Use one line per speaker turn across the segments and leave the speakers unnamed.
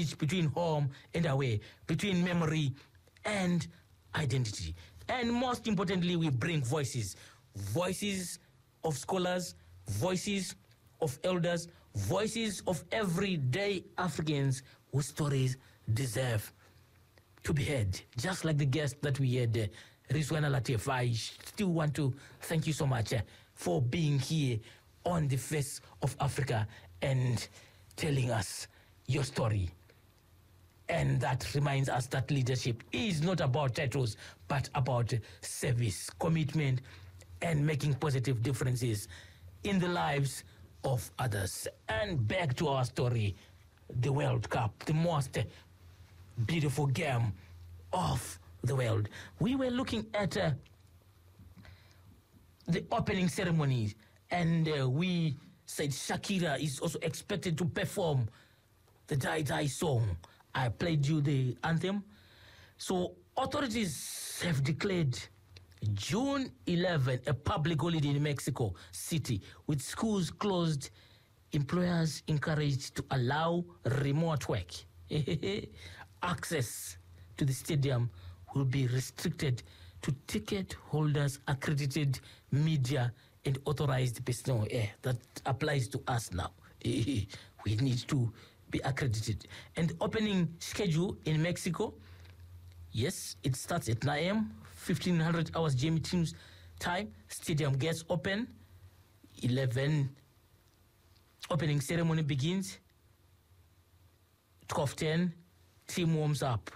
bridge between home and away, between memory and identity. And most importantly, we bring voices of scholars, voices of elders, voices of everyday Africans whose stories deserve to be heard. Just like the guest that we had, Rizwana Latif. I still want to thank you so much for being here on the face of Africa and telling us your story. And that reminds us that leadership is not about titles, but about service, commitment, and making positive differences in the lives of others. And back to our story, the World Cup, the most beautiful game of the world. We were looking at the opening ceremony, and we said Shakira is also expected to perform the Die Die song. I played you the anthem. So authorities have declared June 11 a public holiday in Mexico City, with schools closed, employers encouraged to allow remote work. Access to the stadium will be restricted to ticket holders, accredited media, and authorized personnel. That applies to us now. We need to be accredited. And the opening schedule in Mexico, yes, it starts at 9 a.m., 1500 hours GMT time. Stadium gets open, 11. Opening ceremony begins, 12:10. Team warms up.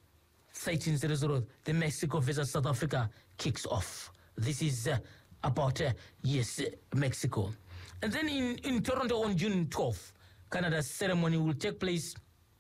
13:00, the Mexico versus South Africa kicks off. This is about, Mexico. And then in Toronto on June 12th, Canada's ceremony will take place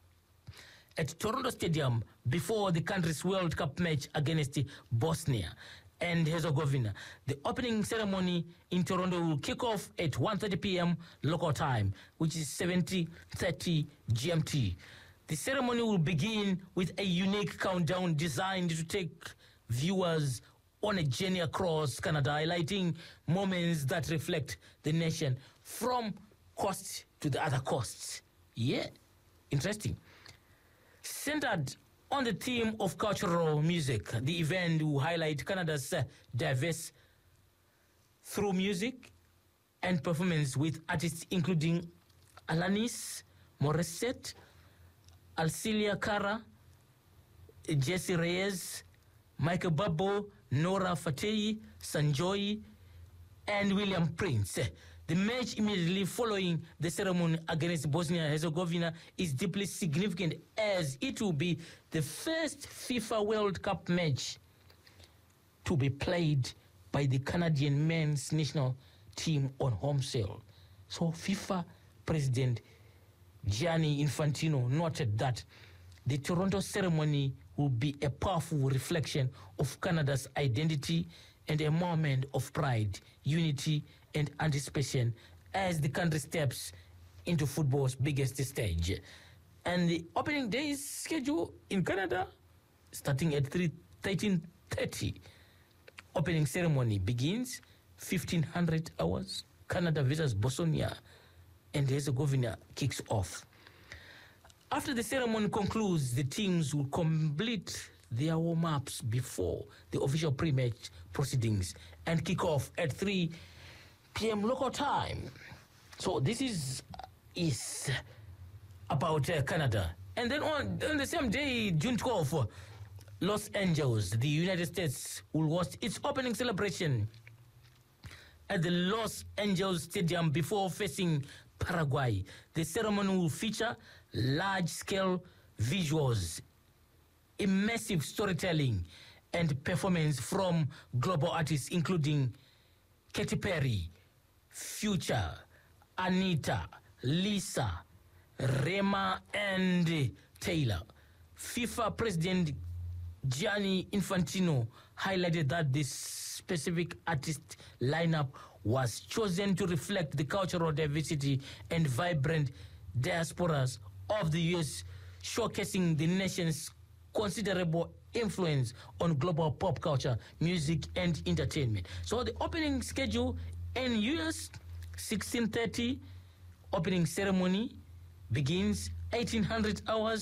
at Toronto Stadium before the country's World Cup match against Bosnia and Herzegovina. The opening ceremony in Toronto will kick off at 1:30 p.m. local time, which is 7:30 GMT. The ceremony will begin with a unique countdown designed to take viewers on a journey across Canada, highlighting moments that reflect the nation from coast to the other coasts. Yeah, interesting. Centered on the theme of cultural music, the event will highlight Canada's diverse through music and performance with artists including Alanis Morissette, Alcilia Cara, Jesse Reyes, Michael Bublé, Nora Fatei, Sanjoy, and William Prince. The match immediately following the ceremony against Bosnia and Herzegovina is deeply significant, as it will be the first FIFA World Cup match to be played by the Canadian men's national team on home soil. So FIFA President Gianni Infantino noted that the Toronto ceremony will be a powerful reflection of Canada's identity and a moment of pride, unity, and anticipation as the country steps into football's biggest stage. And the opening day is scheduled in Canada starting at 13:30. Opening ceremony begins 1500 hours. Canada versus Bosnia and Herzegovina kicks off. After the ceremony concludes, the teams will complete their warm-ups before the official pre-match proceedings and kick off at 3 p.m. local time. So this is about Canada. And then on the same day, June 12th, Los Angeles, the United States, will host its opening celebration at the Los Angeles Stadium before facing Paraguay. The ceremony will feature large-scale visuals, immersive storytelling, and performance from global artists including Katy Perry, Future, Anita, Lisa, Rema, and Taylor. FIFA President Gianni Infantino highlighted that this specific artist lineup was chosen to reflect the cultural diversity and vibrant diasporas of the U.S., showcasing the nation's considerable influence on global pop culture, music, and entertainment. So the opening schedule in U.S., 16:30, opening ceremony begins 1800 hours